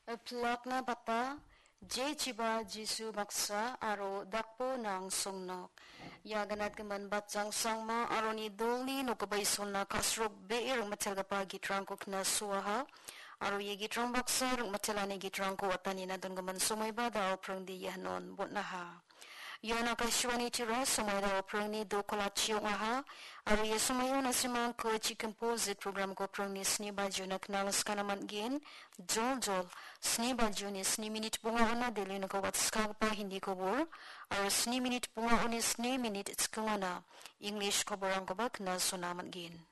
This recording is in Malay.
Plak na bata, je chiba jisu baksa aro dakpo nang songnok. Yaganat keman batjang sangma aro ni dolni no kabay sona kasrok beir matalgapa gitrang ko kna suaha. Aro ye gitrang baksa rung matalani gitrang ko atani na don gaman sumay bada oprang di yahnon botnaha. Yona kashwani tira sumay da oprang ni do kolachiyong aha. Aro ye sumayo na simang ko composite program ko oprang ni sni badyo na knalas ka naman gin. Jol sni badyo ni sni minute bunga ona dili na ko watskag pa hindi ko bur. Aro sni minute bunga oni sni minute itskangana. English ko barang ko bak na sunaman gin.